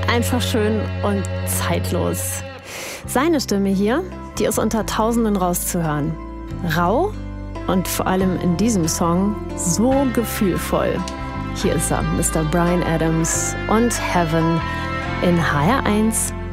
Einfach schön und zeitlos. Seine Stimme hier, die ist unter Tausenden rauszuhören. Rau und vor allem in diesem Song so gefühlvoll. Hier ist er, Mr. Bryan Adams und Heaven in HR1